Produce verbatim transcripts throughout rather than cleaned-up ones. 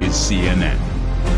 is C N N.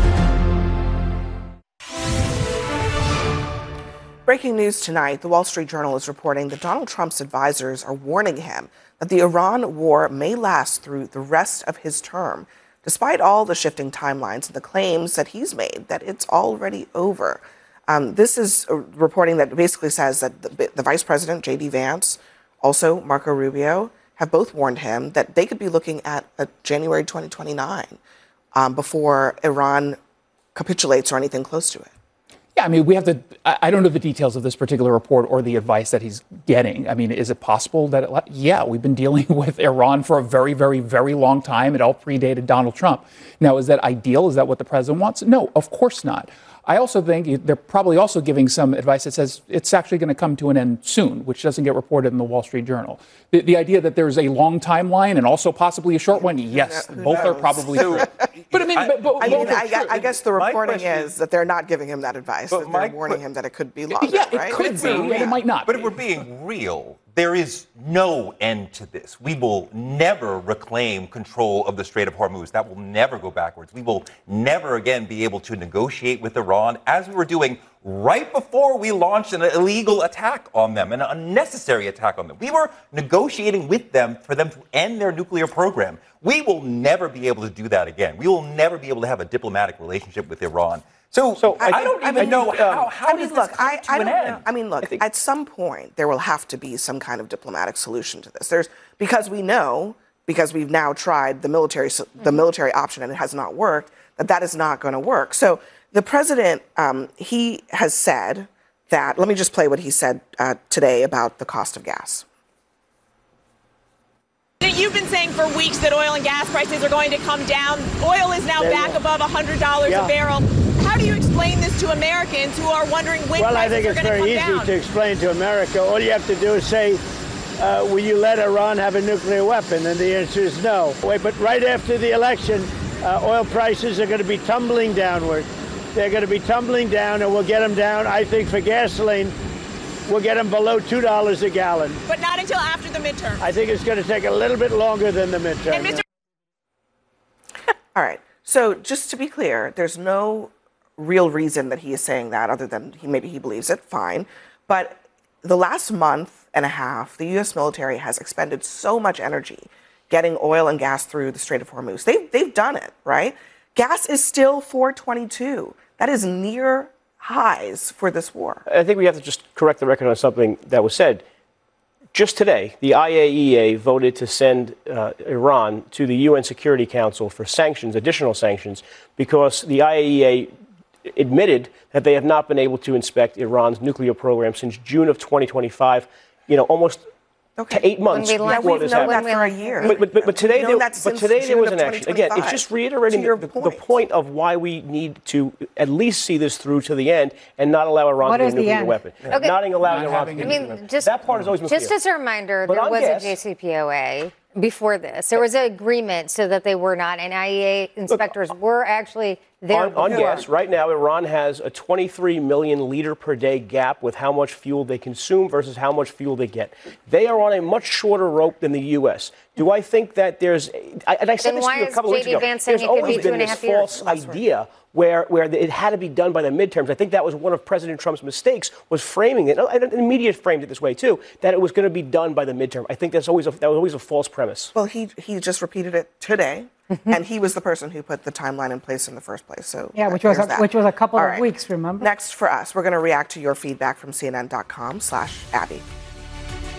Breaking news tonight, the Wall Street Journal is reporting that Donald Trump's advisors are warning him that the Iran war may last through the rest of his term, despite all the shifting timelines and the claims that he's made that it's already over. Um, this is a reporting that basically says that the, the Vice President, J D Vance, also Marco Rubio, have both warned him that they could be looking at a January twenty twenty-nine um, before Iran capitulates or anything close to it. Yeah, I mean, we have to, I don't know the details of this particular report or the advice that he's getting. I mean, is it possible that, it, yeah, we've been dealing with Iran for a very, very, very long time. It all predated Donald Trump. Now, is that ideal? Is that what the president wants? No, of course not. I also think they're probably also giving some advice that says it's actually going to come to an end soon, which doesn't get reported in the Wall Street Journal. The, the idea that there's a long timeline and also possibly a short one, yes, Who both knows? are probably true. But I mean, but, but I, mean, both are I, true. I guess the reporting question- is that they're not giving him that advice, that they're warning him that it could be longer, Yeah, it right? could be, and it might not But be. if we're being real, there is no end to this. We will never reclaim control of the Strait of Hormuz. That will never go backwards. We will never again be able to negotiate with Iran as we were doing right before we launched an illegal attack on them, an unnecessary attack on them. We were negotiating with them for them to end their nuclear program. We will never be able to do that again. We will never be able to have a diplomatic relationship with Iran. So, so I, I don't even I mean, know how, how I mean, does look, this come I, to I an don't end? know. I mean, look, I think- at some point there will have to be some kind of diplomatic solution to this. There's because we know, because we've now tried the military the military option and it has not worked, that that is not going to work. So the president, um, he has said that. Let me just play what he said uh, today about the cost of gas. You've been saying for weeks that oil and gas prices are going to come down. Oil is now back above one hundred dollars Yeah. a barrel. How do you explain this to Americans who are wondering when Well, I prices think are it's going to very come easy down? to explain to America. All you have to do is say, uh, will you let Iran have a nuclear weapon? And the answer is no. Wait, but right after the election, uh, oil prices are going to be tumbling downward. They're going to be tumbling down, and we'll get them down, I think, for gasoline, we'll get them below two dollars a gallon. But not until after the midterm. I think it's going to take a little bit longer than the midterm. And Mister All right. So just to be clear, there's no real reason that he is saying that other than he maybe he believes it, fine. But the last month and a half, the U S military has expended so much energy getting oil and gas through the Strait of Hormuz. They've, they've done it, right? Gas is still four twenty-two. That is near highs for this war. I think we have to just correct the record on something that was said. Just today, the I A E A voted to send uh, Iran to the U N Security Council for sanctions, additional sanctions, because the I A E A admitted that they have not been able to inspect Iran's nuclear program since June of twenty twenty-five, you know, almost Okay. to eight months Yeah, before we've this known happened. that for a year. But, but, but, but today, We've there, known that but since today there June was of an action. Again, it's just reiterating To your the, point. the point of why we need to at least see this through to the end and not allow Iran What to get is a the nuclear end? weapon. Okay. Not allowing Not Iran to having get I a mean, nuclear weapon. just, That part has always been just clear. as a reminder, But there on was gas- a J C P O A before this. There was an agreement so that they were not, and I A E A inspectors were actually there On, on before. gas, right now, Iran has a twenty-three million liter per day gap with how much fuel they consume versus how much fuel they get. They are on a much shorter rope than the U S. Do I think that there's, I, and I said Then this why to you a is couple of weeks J D ago, Vance saying there's it could be always two been and a this half years? false idea where, where it had to be done by the midterms. I think that was one of President Trump's mistakes, was framing it, and the media framed it this way too, that it was going to be done by the midterm. I think that's always a, that was always a false premise. Well, he he just repeated it today, and he was the person who put the timeline in place in the first place. So Yeah, uh, which was there's a, that. which was a couple All of right. weeks, remember? Next for us, we're going to react to your feedback from C N N dot com slash Abby.